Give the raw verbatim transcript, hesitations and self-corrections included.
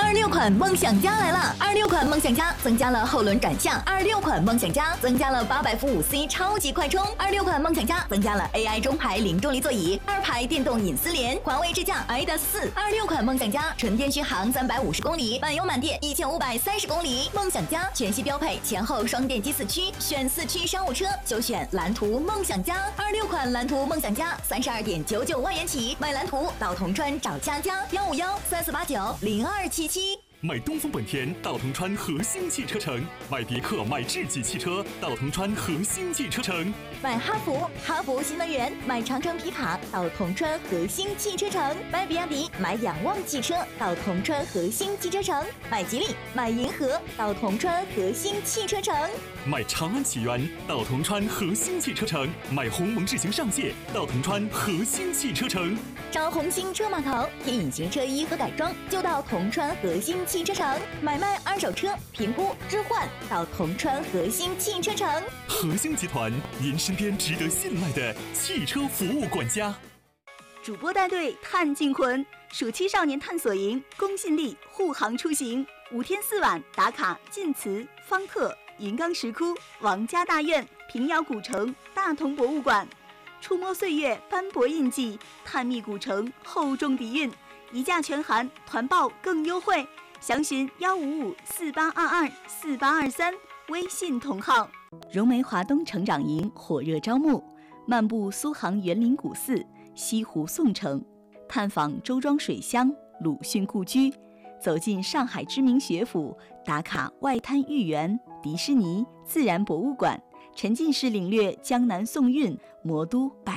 二六款梦想家来了！二六款梦想家增加了后轮转向，二六款梦想家增加了八百伏五 C 超级快充，二六款梦想家增加了 A I 中排零重力座椅，二排电动隐私联，环卫智驾 I D A S 四。二六款梦想家纯电续航三百五十公里，满油满电一千五百三十公里。梦想家全系标配前后双电机四驱，选四驱商务车就选蓝图梦想家。二六款蓝图梦想家三十二点九九万元起，买蓝图到铜川找佳佳，幺五幺三四八九零二七七。 买东风本田到铜川和兴汽车城，买别克买智己汽车到铜川和兴汽车城， 买哈弗哈弗新能源，买长城皮卡到铜川和兴汽车城，买比亚迪买仰望汽车到铜川和兴汽车城，买吉利买银河到铜川和兴汽车城， 买长安启源到铜川和兴汽车城，买鸿蒙智行上界到铜川和兴汽车城， 找红星车码头贴隐形车衣和改装就到铜川和兴汽车城，买卖二手车评估置换到铜川和兴汽车城。 和兴集团，您身边值得信赖的汽车服务管家。 主播带队探净魂，暑期少年探索营，公信力护航出行，五天四晚打卡晋祠、方特、云冈石窟、王家大院、平遥古城、大同博物馆，触摸岁月斑驳印记，探秘古城厚重底蕴，一价全含，团报更优惠，详询幺五五四八二二四八二三，微信同号。融媒华东成长营火热招募，漫步苏杭园林古寺、西湖宋城，探访周庄水乡、鲁迅故居，走进上海知名学府，打卡外滩豫园、迪士尼、自然博物馆，沉浸式领略江南宋韵、魔都百